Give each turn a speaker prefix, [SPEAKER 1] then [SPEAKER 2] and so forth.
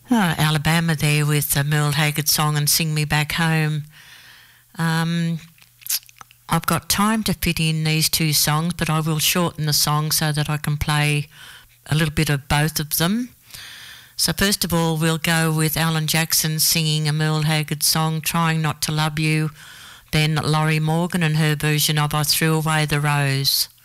[SPEAKER 1] Oh, Alabama there with the Merle Haggard song and Sing Me Back Home. Um, I've got time to fit in these two songs, but I will shorten the song so that I can play a little bit of both of them. So first of all, we'll go with Alan Jackson singing a Merle Haggard song, Trying Not to Love You, then Laurie Morgan and her version of I Threw Away the Rose.